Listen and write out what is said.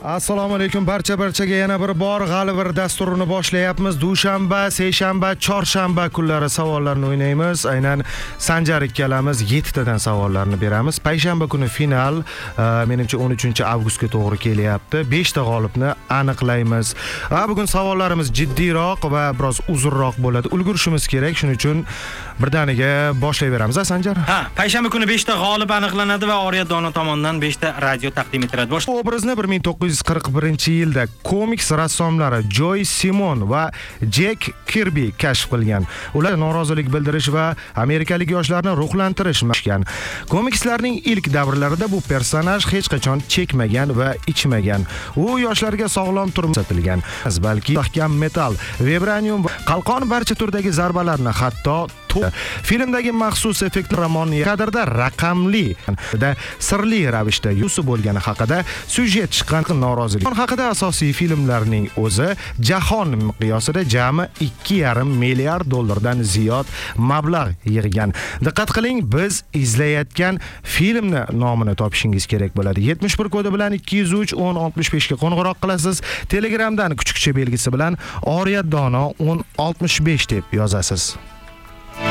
Assalomu alaykum barchaga yana bir bor g'alabir dasturini boshlayapmiz. Dushanba, seshanba, chorshanba kunlari savollarni o'ynaymiz. Aynan Sanjar ikkalamiz 7 tadan savollarni beramiz. Payshanba kuni final, menimcha 13-avgustga to'g'ri kelyapti. 5 ta g'olibni aniqlaymiz. Bugun savollarimiz jiddiyroq va biroz uzunroq bo'ladi. Ulgurishimiz kerak, shuning uchun birdaniga boshlayveramiz, Sanjar. Payshanba kuni 5 ta g'olib aniqlanadi va Oriyat Dono tomonidan 5 ta radio taqdim etiladi. Bu obrazni 1941-yilda komiks rassomlari Joy Simon va Jack Kirby kashf qilgan. Ular norozilik bildirish va amerikalik yoshlarni ruhlantirish maqsad. Komikslarning ilk davrlarida bu personaj hech qachon chekmagan va ichmagan. U yoshlarga sog'lom turmush ko'rsatilgan. Balki mahkam metal, vibranium, qalqon barcha turdagi zarbalarni, hatto filmdagi maxsus effekt romanning kadrda raqamli sirli ravishda yusib bo'lgani haqida syujet chiqqan norozilik haqida asosiy filmlarning o'zi jahon miqyosida jami 2,5 milliard dollardan ziyod mablag' yig'gan. Diqqat qiling, biz izlayotgan filmni nomini topishingiz kerak bo'ladi. 71 kodi bilan 203 1065 ga qo'ng'iroq qilasiz. Telegramdan kuchukcha belgisi bilan Oriyat Dono 1065 deb yozasiz.